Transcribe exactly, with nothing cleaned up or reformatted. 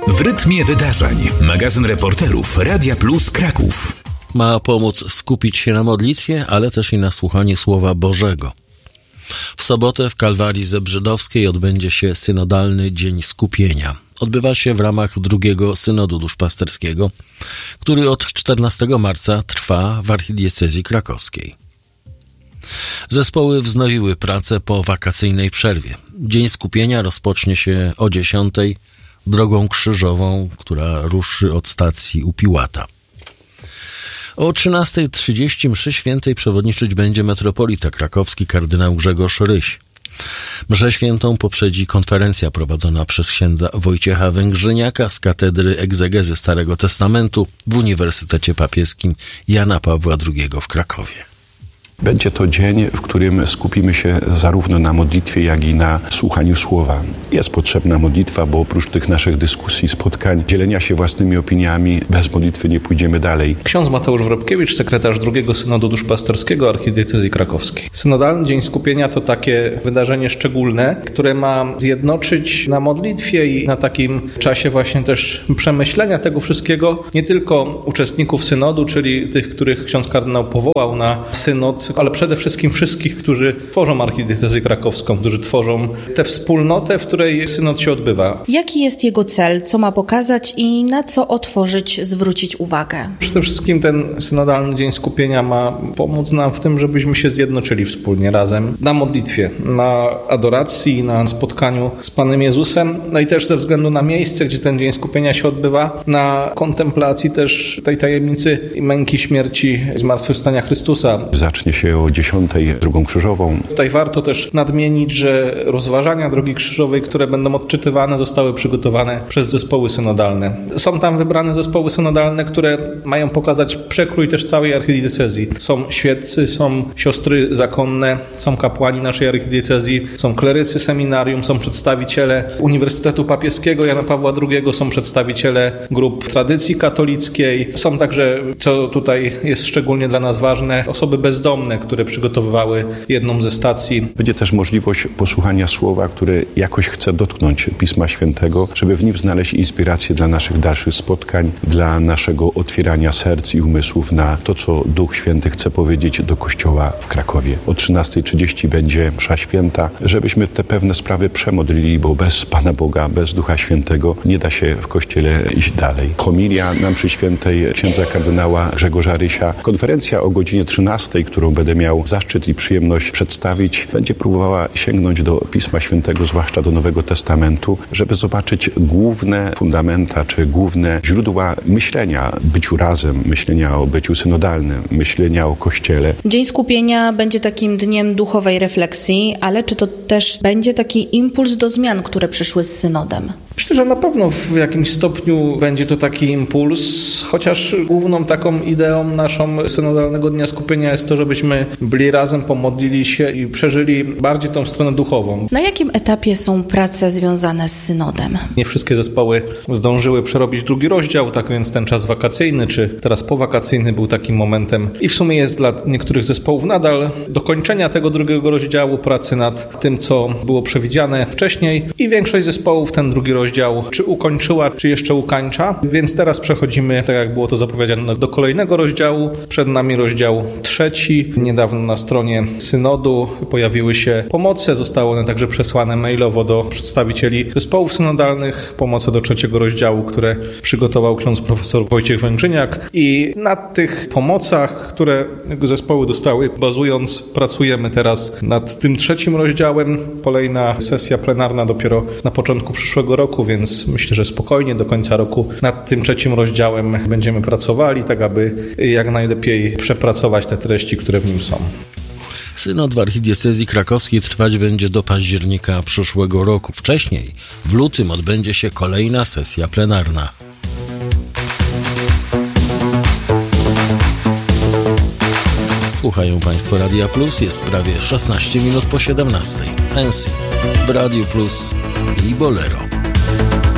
W rytmie wydarzeń. Magazyn reporterów Radia Plus Kraków. Ma pomóc skupić się na modlitwie, ale też i na słuchaniu Słowa Bożego. W sobotę w Kalwarii Zebrzydowskiej odbędzie się synodalny Dzień Skupienia. Odbywa się w ramach drugiego synodu duszpasterskiego, który od czternastego marca trwa w archidiecezji krakowskiej. Zespoły wznowiły pracę po wakacyjnej przerwie. Dzień Skupienia rozpocznie się o dziesiątej drogą krzyżową, która ruszy od stacji u Piłata. O trzynasta trzydzieści mszy świętej przewodniczyć będzie metropolita krakowski kardynał Grzegorz Ryś. Mszę świętą poprzedzi konferencja prowadzona przez księdza Wojciecha Węgrzyniaka z Katedry Egzegezy Starego Testamentu w Uniwersytecie Papieskim Jana Pawła drugiego w Krakowie. Będzie to dzień, w którym skupimy się zarówno na modlitwie, jak i na słuchaniu słowa. Jest potrzebna modlitwa, bo oprócz tych naszych dyskusji, spotkań, dzielenia się własnymi opiniami, bez modlitwy nie pójdziemy dalej. Ksiądz Mateusz Wrobkiewicz, sekretarz drugiego synodu duszpasterskiego archidiecezji krakowskiej. Synodalny Dzień Skupienia to takie wydarzenie szczególne, które ma zjednoczyć na modlitwie i na takim czasie właśnie też przemyślenia tego wszystkiego nie tylko uczestników synodu, czyli tych, których ksiądz kardynał powołał na synod, ale przede wszystkim wszystkich, którzy tworzą archidiecezję krakowską, którzy tworzą tę wspólnotę, w której synod się odbywa. Jaki jest jego cel, co ma pokazać i na co otworzyć, zwrócić uwagę? Przede wszystkim ten synodalny Dzień Skupienia ma pomóc nam w tym, żebyśmy się zjednoczyli wspólnie razem na modlitwie, na adoracji, na spotkaniu z Panem Jezusem, no i też ze względu na miejsce, gdzie ten Dzień Skupienia się odbywa, na kontemplacji też tej tajemnicy męki, śmierci i zmartwychwstania Chrystusa. Zacznie się o dziesiątej drogą krzyżową. Tutaj warto też nadmienić, że rozważania drogi krzyżowej, które będą odczytywane, zostały przygotowane przez zespoły synodalne. Są tam wybrane zespoły synodalne, które mają pokazać przekrój też całej archidiecezji. Są świeccy, są siostry zakonne, są kapłani naszej archidiecezji, są klerycy seminarium, są przedstawiciele Uniwersytetu Papieskiego Jana Pawła drugiego, są przedstawiciele grup tradycji katolickiej, są także, co tutaj jest szczególnie dla nas ważne, osoby bezdomne, które przygotowywały jedną ze stacji. Będzie też możliwość posłuchania słowa, które jakoś chce dotknąć Pisma Świętego, żeby w nim znaleźć inspirację dla naszych dalszych spotkań, dla naszego otwierania serc i umysłów na to, co Duch Święty chce powiedzieć do Kościoła w Krakowie. O trzynasta trzydzieści będzie msza święta, żebyśmy te pewne sprawy przemodlili, bo bez Pana Boga, bez Ducha Świętego nie da się w Kościele iść dalej. Homilia na mszy świętej księdza kardynała Grzegorza Rysia. Konferencja o godzinie trzynastej, którą będę miał zaszczyt i przyjemność przedstawić, będzie próbowała sięgnąć do Pisma Świętego, zwłaszcza do Nowego Testamentu, żeby zobaczyć główne fundamenta, czy główne źródła myślenia, byciu razem, myślenia o byciu synodalnym, myślenia o Kościele. Dzień Skupienia będzie takim dniem duchowej refleksji, ale czy to też będzie taki impuls do zmian, które przyszły z synodem? Myślę, że na pewno w jakimś stopniu będzie to taki impuls, chociaż główną taką ideą naszą synodalnego Dnia Skupienia jest to, żebyśmy byli razem, pomodlili się i przeżyli bardziej tą stronę duchową. Na jakim etapie są prace związane z synodem? Nie wszystkie zespoły zdążyły przerobić drugi rozdział, tak więc ten czas wakacyjny, czy teraz powakacyjny był takim momentem i w sumie jest dla niektórych zespołów nadal dokończenia tego drugiego rozdziału, pracy nad tym, co było przewidziane wcześniej i większość zespołów ten drugi rozdział czy ukończyła, czy jeszcze ukańcza, więc teraz przechodzimy, tak jak było to zapowiedziane, do kolejnego rozdziału. Przed nami rozdział trzeci. Niedawno na stronie synodu pojawiły się pomoce, zostały one także przesłane mailowo do przedstawicieli zespołów synodalnych, pomoce do trzeciego rozdziału, które przygotował ksiądz profesor Wojciech Węgrzyniak i na tych pomocach, które zespoły dostały, bazując, pracujemy teraz nad tym trzecim rozdziałem. Kolejna sesja plenarna dopiero na początku przyszłego roku, więc myślę, że spokojnie do końca roku nad tym trzecim rozdziałem będziemy pracowali, tak aby jak najlepiej przepracować te treści, które w nim są. Synod w archidiecezji krakowskiej trwać będzie do października przyszłego roku. Wcześniej, w lutym, odbędzie się kolejna sesja plenarna. Słuchają Państwo Radia Plus, jest prawie szesnaście minut po siedemnastej. Fancy w Radiu Plus i Bolero.